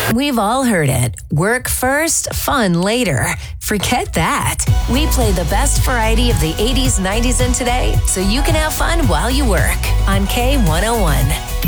We've all heard it. Work first, fun later. Forget that. We play the best variety of the 80s, 90s, and today so you can have fun while you work on K101.